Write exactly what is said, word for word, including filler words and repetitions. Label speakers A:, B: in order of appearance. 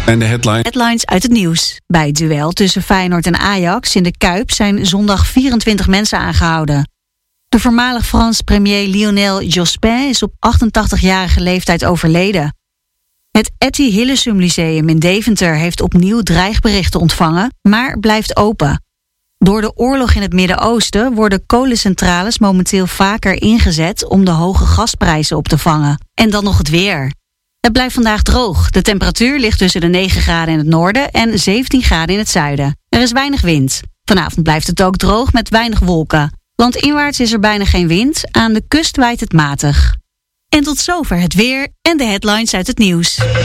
A: En de headline.
B: Headlines uit het nieuws. Bij het duel tussen Feyenoord en Ajax in de Kuip zijn zondag vierentwintig mensen aangehouden. De voormalig Frans premier Lionel Jospin is op achtentachtigjarige leeftijd overleden. Het Etty Hillesum Lyceum in Deventer heeft opnieuw dreigberichten ontvangen, maar blijft open. Door de oorlog in het Midden-Oosten worden kolencentrales momenteel vaker ingezet om de hoge gasprijzen op te vangen. En dan nog het weer. Het blijft vandaag droog. De temperatuur ligt tussen de negen graden in het noorden en zeventien graden in het zuiden. Er is weinig wind. Vanavond blijft het ook droog met weinig wolken. Landinwaarts is er bijna geen wind, aan de kust waait het matig. En tot zover het weer en de headlines uit het nieuws.